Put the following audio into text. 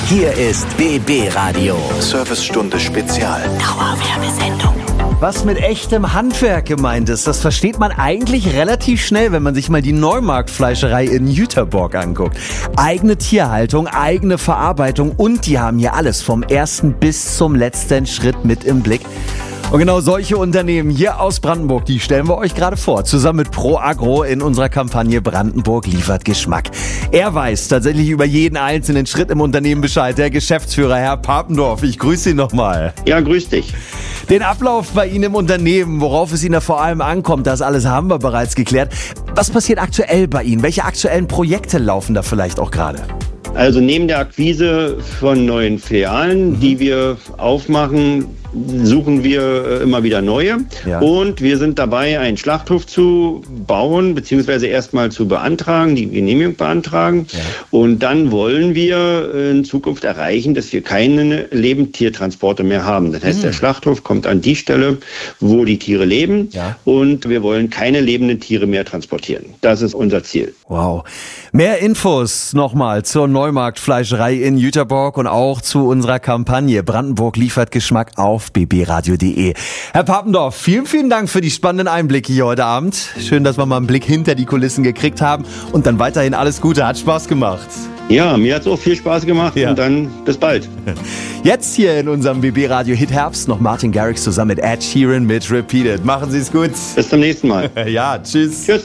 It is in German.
Hier ist BB Radio. Servicestunde Spezial. Dauerwerbesendung. Was mit echtem Handwerk gemeint ist, das versteht man eigentlich relativ schnell, wenn man sich mal die Neumarktfleischerei in Jüterborg anguckt. Eigene Tierhaltung, eigene Verarbeitung und die haben hier alles vom ersten bis zum letzten Schritt mit im Blick. Und genau solche Unternehmen hier aus Brandenburg, die stellen wir euch gerade vor, zusammen mit ProAgro in unserer Kampagne Brandenburg liefert Geschmack. Er weiß tatsächlich über jeden einzelnen Schritt im Unternehmen Bescheid, der Geschäftsführer Herr Papendorf. Ich grüße Sie nochmal. Ja, grüß dich. Den Ablauf bei Ihnen im Unternehmen, worauf es Ihnen da vor allem ankommt, das alles haben wir bereits geklärt. Was passiert aktuell bei Ihnen? Welche aktuellen Projekte laufen da vielleicht auch gerade? Also neben der Akquise von neuen Filialen, die wir aufmachen, suchen wir immer wieder neue. Ja. Und wir sind dabei, einen Schlachthof zu bauen, beziehungsweise erstmal zu beantragen, die Genehmigung beantragen. Ja. Und dann wollen wir in Zukunft erreichen, dass wir keine Lebendtiertransporte mehr haben. Das heißt, der Schlachthof kommt an die Stelle, wo die Tiere leben. Ja. Und wir wollen keine lebenden Tiere mehr transportieren. Das ist unser Ziel. Wow. Mehr Infos nochmal zur Neumarktfleischerei in Jüterborg und auch zu unserer Kampagne Brandenburg liefert Geschmack auf bbradio.de. Herr Papendorf, vielen, vielen Dank für die spannenden Einblicke hier heute Abend. Schön, dass wir mal einen Blick hinter die Kulissen gekriegt haben und dann weiterhin alles Gute. Hat Spaß gemacht. Ja, mir hat es auch viel Spaß gemacht und dann bis bald. Jetzt hier in unserem BB Radio Hit Herbst noch Martin Garrix zusammen mit Ed Sheeran mit Repeated. Machen Sie es gut. Bis zum nächsten Mal. Ja, tschüss. Tschüss.